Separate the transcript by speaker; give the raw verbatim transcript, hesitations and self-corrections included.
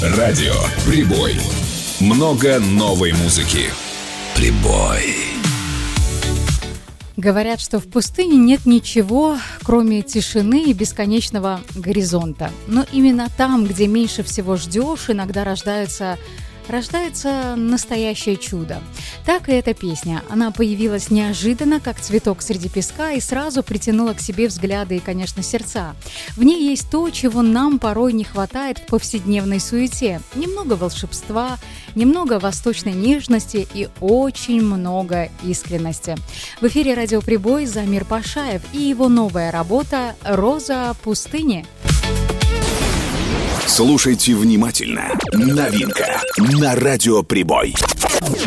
Speaker 1: Радио «Прибой». Много новой музыки. «Прибой».
Speaker 2: Говорят, что в пустыне нет ничего, кроме тишины и бесконечного горизонта. Но именно там, где меньше всего ждешь, иногда рождаются... рождается настоящее чудо. Так и эта песня. Она появилась неожиданно, как цветок среди песка, и сразу притянула к себе взгляды и, конечно, сердца. В ней есть то, чего нам порой не хватает в повседневной суете. Немного волшебства, немного восточной нежности и очень много искренности. В эфире «Радио Прибой» Замир Пашаев и его новая работа «Роза пустыни».
Speaker 1: Слушайте внимательно. Новинка на Радио Прибой.